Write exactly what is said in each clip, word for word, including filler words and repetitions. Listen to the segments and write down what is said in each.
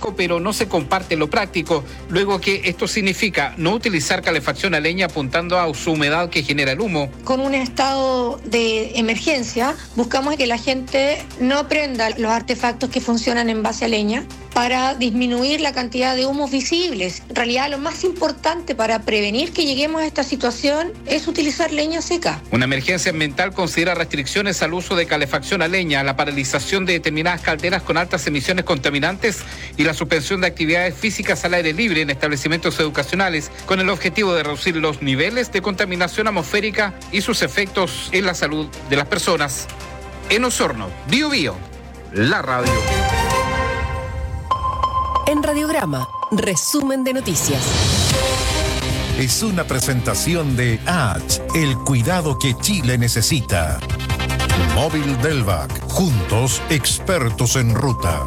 pero no se comparte lo práctico, luego que esto significa no utilizar calefacción a leña apuntando a su humedad que genera el humo. Con un estado de emergencia, buscamos que la gente no prenda los artefactos que funcionan en base a leña para disminuir la cantidad de humos visibles. En realidad, lo más importante para prevenir que lleguemos a esta situación es utilizar leña seca. Una emergencia ambiental considera restricciones al uso de calefacción a leña, la paralización de determinadas calderas con altas emisiones contaminantes y la suspensión de actividades físicas al aire libre en establecimientos educacionales, con el objetivo de reducir los niveles de contaminación atmosférica y sus efectos en la salud de las personas. En Osorno, Bio Bio, la radio. En Radiograma, resumen de noticias. Es una presentación de H, el cuidado que Chile necesita. Móvil Delvac, juntos expertos en ruta.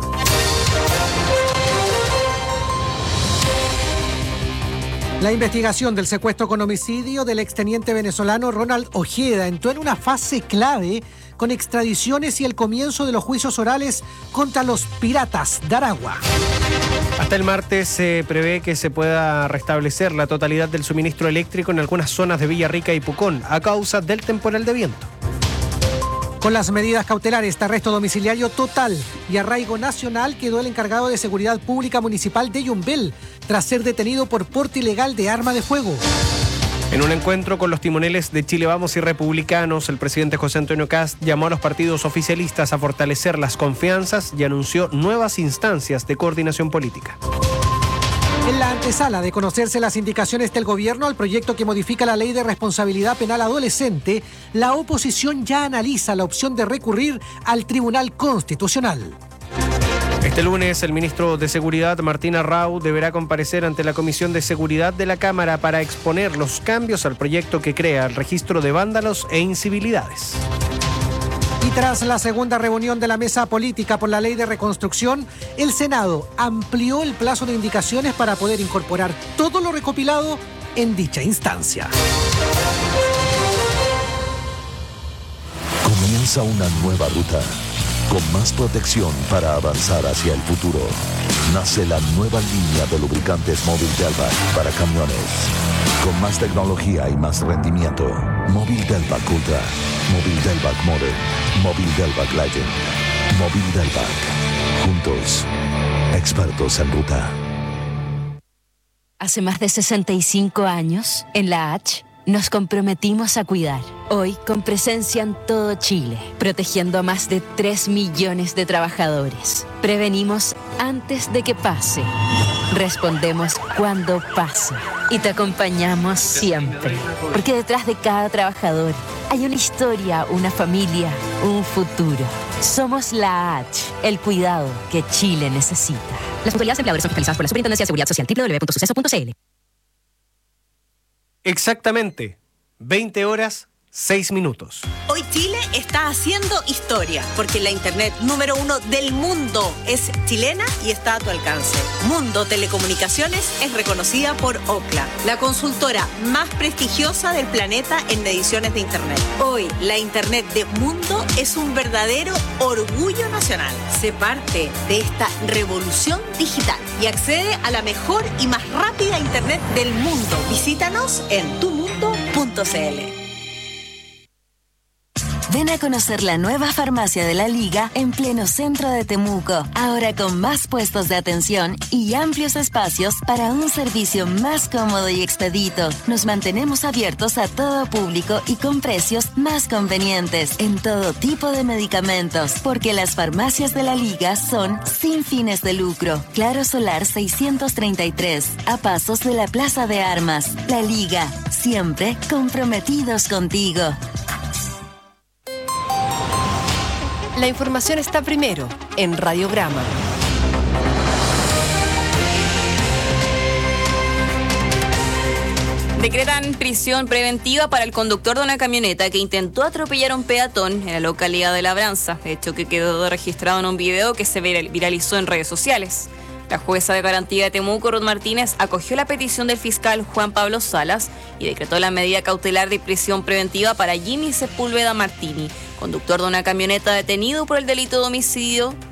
La investigación del secuestro con homicidio del exteniente venezolano Ronald Ojeda entró en una fase clave con extradiciones y el comienzo de los juicios orales contra los piratas de Aragua. Hasta el martes se prevé que se pueda restablecer la totalidad del suministro eléctrico en algunas zonas de Villarrica y Pucón a causa del temporal de viento. Con las medidas cautelares de arresto domiciliario total y arraigo nacional, quedó el encargado de Seguridad Pública Municipal de Yumbel tras ser detenido por porte ilegal de arma de fuego. En un encuentro con los timoneles de Chile Vamos y republicanos, el presidente José Antonio Kast llamó a los partidos oficialistas a fortalecer las confianzas y anunció nuevas instancias de coordinación política. En la antesala de conocerse las indicaciones del gobierno al proyecto que modifica la ley de responsabilidad penal adolescente, la oposición ya analiza la opción de recurrir al Tribunal Constitucional. Este lunes, el ministro de Seguridad, Martín Arrau, deberá comparecer ante la Comisión de Seguridad de la Cámara para exponer los cambios al proyecto que crea el registro de vándalos e incivilidades. Y tras la segunda reunión de la mesa política por la ley de reconstrucción, el Senado amplió el plazo de indicaciones para poder incorporar todo lo recopilado en dicha instancia. Comienza una nueva ruta. Con más protección para avanzar hacia el futuro. Nace la nueva línea de lubricantes Móvil Delvac para camiones. Con más tecnología y más rendimiento. Móvil Delvac Ultra. Móvil Delvac Modern. Móvil Delvac Legend. Móvil Delvac. Juntos. Expertos en ruta. Hace más de sesenta y cinco años, en la H, nos comprometimos a cuidar. Hoy, con presencia en todo Chile, protegiendo a más de tres millones de trabajadores. Prevenimos antes de que pase. Respondemos cuando pase. Y te acompañamos siempre. Porque detrás de cada trabajador hay una historia, una familia, un futuro. Somos la H, el cuidado que Chile necesita. Las autoridades empleadoras son fiscalizadas por la Superintendencia de Seguridad Social, doble u doble u doble u punto suceso punto c l. Exactamente, veinte horas, seis minutos. Hoy Chile está haciendo historia, porque la internet número uno del mundo es chilena y está a tu alcance. Mundo Telecomunicaciones es reconocida por Ookla, la consultora más prestigiosa del planeta en mediciones de internet. Hoy, la internet de Mundo es un verdadero orgullo nacional. Sé parte de esta revolución digital y accede a la mejor y más rápida internet del mundo. Visítanos en tu mundo punto c l. Ven a conocer la nueva farmacia de la Liga en pleno centro de Temuco. Ahora con más puestos de atención y amplios espacios para un servicio más cómodo y expedito. Nos mantenemos abiertos a todo público y con precios más convenientes en todo tipo de medicamentos. Porque las farmacias de la Liga son sin fines de lucro. Claro Solar seiscientos treinta y tres, a pasos de la Plaza de Armas. La Liga, siempre comprometidos contigo. La información está primero en Radiograma. Decretan prisión preventiva para el conductor de una camioneta que intentó atropellar a un peatón en la localidad de Labranza, hecho que quedó registrado en un video que se viralizó en redes sociales. La jueza de garantía de Temuco, Ruth Martínez, acogió la petición del fiscal Juan Pablo Salas y decretó la medida cautelar de prisión preventiva para Jimmy Sepúlveda Martini, conductor de una camioneta detenido por el delito de homicidio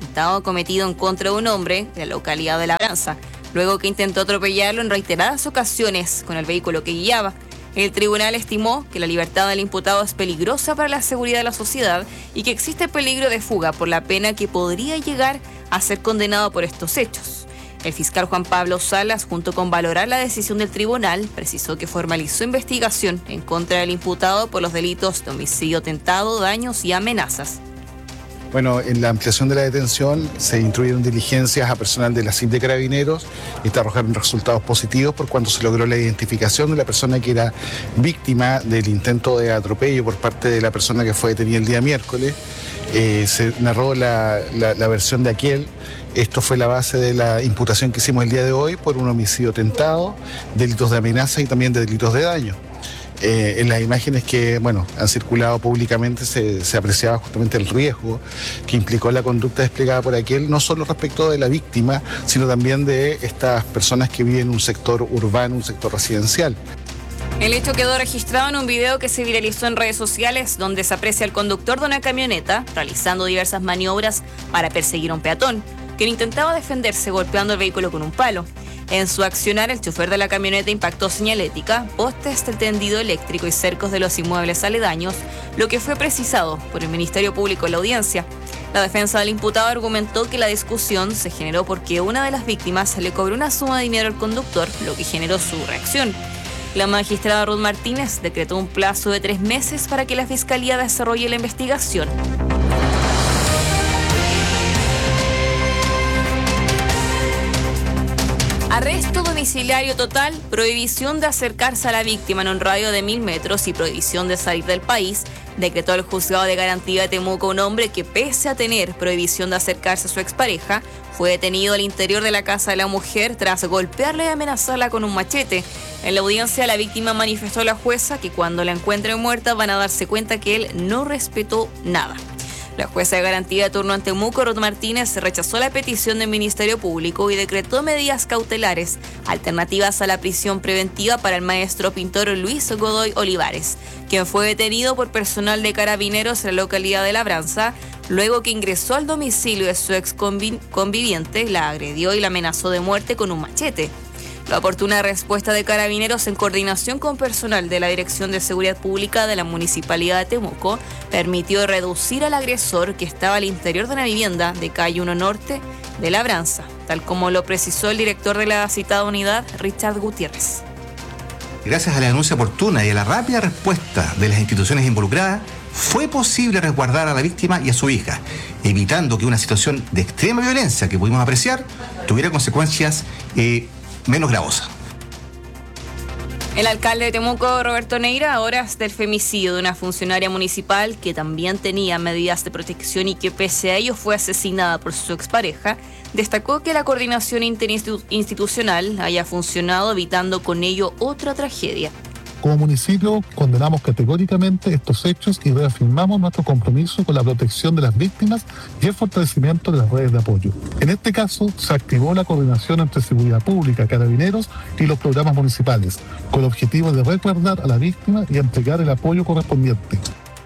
atentado cometido en contra de un hombre de la localidad de Labranza, luego que intentó atropellarlo en reiteradas ocasiones con el vehículo que guiaba. El tribunal estimó que la libertad del imputado es peligrosa para la seguridad de la sociedad y que existe peligro de fuga por la pena que podría llegar a ser condenado por estos hechos. El fiscal Juan Pablo Salas, junto con valorar la decisión del tribunal, precisó que formalizó investigación en contra del imputado por los delitos de homicidio tentado, daños y amenazas. Bueno, en la ampliación de la detención se instruyeron diligencias a personal de la C I M de Carabineros y te arrojaron resultados positivos por cuanto se logró la identificación de la persona que era víctima del intento de atropello por parte de la persona que fue detenida el día miércoles. Eh, se narró la, la, la versión de aquel. Esto fue la base de la imputación que hicimos el día de hoy por un homicidio tentado, delitos de amenaza y también de delitos de daño. Eh, en las imágenes que bueno, han circulado públicamente se, se apreciaba justamente el riesgo que implicó la conducta desplegada por aquel, no solo respecto de la víctima, sino también de estas personas que viven en un sector urbano, un sector residencial. El hecho quedó registrado en un video que se viralizó en redes sociales donde se aprecia al conductor de una camioneta realizando diversas maniobras para perseguir a un peatón, quien intentaba defenderse golpeando el vehículo con un palo. En su accionar, el chofer de la camioneta impactó señalética, postes del tendido eléctrico y cercos de los inmuebles aledaños, lo que fue precisado por el Ministerio Público en la audiencia. La defensa del imputado argumentó que la discusión se generó porque una de las víctimas le cobró una suma de dinero al conductor, lo que generó su reacción. La magistrada Ruth Martínez decretó un plazo de tres meses para que la Fiscalía desarrolle la investigación. Arresto domiciliario total, prohibición de acercarse a la víctima en un radio de mil metros y prohibición de salir del país, decretó el juzgado de garantía de Temuco un hombre que, pese a tener prohibición de acercarse a su expareja, fue detenido al interior de la casa de la mujer tras golpearla y amenazarla con un machete. En la audiencia, la víctima manifestó a la jueza que cuando la encuentren muerta van a darse cuenta que él no respetó nada. La jueza de garantía de turno en Temuco, Ruth Martínez, rechazó la petición del Ministerio Público y decretó medidas cautelares alternativas a la prisión preventiva para el maestro pintor Luis Godoy Olivares, quien fue detenido por personal de Carabineros en la localidad de Labranza, luego que ingresó al domicilio de su ex conviviente, la agredió y la amenazó de muerte con un machete. La oportuna respuesta de Carabineros en coordinación con personal de la Dirección de Seguridad Pública de la Municipalidad de Temuco permitió reducir al agresor que estaba al interior de una vivienda de calle uno Norte de Labranza, tal como lo precisó el director de la citada unidad, Richard Gutiérrez. Gracias a la denuncia oportuna y a la rápida respuesta de las instituciones involucradas, fue posible resguardar a la víctima y a su hija, evitando que una situación de extrema violencia que pudimos apreciar tuviera consecuencias eh, menos gravosa. El alcalde de Temuco, Roberto Neira, a horas del femicidio de una funcionaria municipal que también tenía medidas de protección y que pese a ello fue asesinada por su expareja, destacó que la coordinación interinstitucional haya funcionado evitando con ello otra tragedia. Como municipio condenamos categóricamente estos hechos y reafirmamos nuestro compromiso con la protección de las víctimas y el fortalecimiento de las redes de apoyo. En este caso, se activó la coordinación entre Seguridad Pública, Carabineros y los programas municipales, con el objetivo de resguardar a la víctima y entregar el apoyo correspondiente.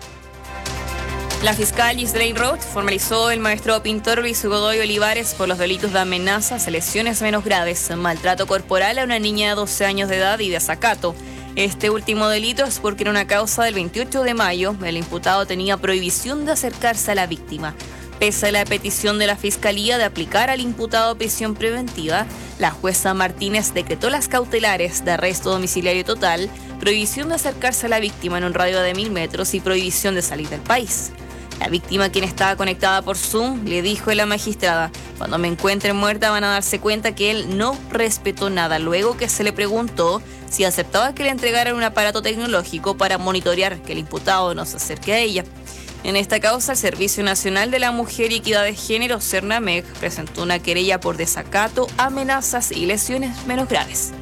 La fiscal Ghislaine Roth formalizó el maestro pintor Luis Godoy Olivares por los delitos de amenazas, lesiones menos graves, maltrato corporal a una niña de doce años de edad y desacato. Este último delito es porque en una causa del veintiocho de mayo, el imputado tenía prohibición de acercarse a la víctima. Pese a la petición de la Fiscalía de aplicar al imputado prisión preventiva, la jueza Martínez decretó las cautelares de arresto domiciliario total, prohibición de acercarse a la víctima en un radio de mil metros y prohibición de salir del país. La víctima, quien estaba conectada por Zoom, le dijo a la magistrada: cuando me encuentren muerta van a darse cuenta que él no respetó nada, luego que se le preguntó si aceptaba que le entregaran un aparato tecnológico para monitorear que el imputado no se acerque a ella. En esta causa, el Servicio Nacional de la Mujer y Equidad de Género, CERNAMEG, presentó una querella por desacato, amenazas y lesiones menos graves.